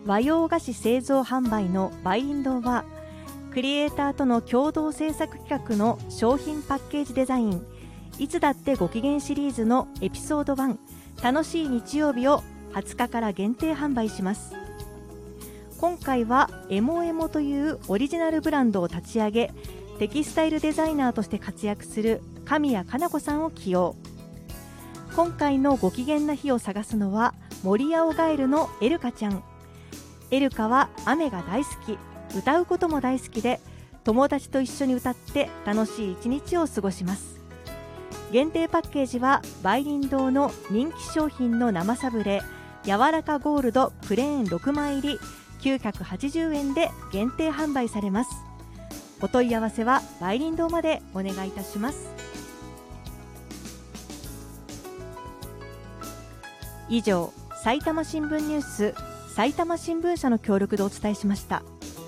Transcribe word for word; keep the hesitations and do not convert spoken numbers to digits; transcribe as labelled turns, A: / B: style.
A: 和洋菓子製造販売のバイリンドーは、クリエイターとの共同制作企画の商品パッケージデザイン、いつだってご機嫌シリーズのエピソードワン、楽しい日曜日をはつかから限定販売します。今回はエモエモというオリジナルブランドを立ち上げ、テキスタイルデザイナーとして活躍する神谷かな子さんを起用。今回のご機嫌な日を探すのは森青ガエルのエルカちゃん。エルカは雨が大好き、歌うことも大好きで、友達と一緒に歌って楽しい一日を過ごします。限定パッケージはバイリン堂の人気商品の生サブレ柔らかゴールドプレーンろくまい入りきゅうひゃくはちじゅうえんで限定販売されます。お問い合わせはバイリン堂までお願いいたします。以上、埼玉新聞ニュース埼玉新聞社の協力でお伝えしました。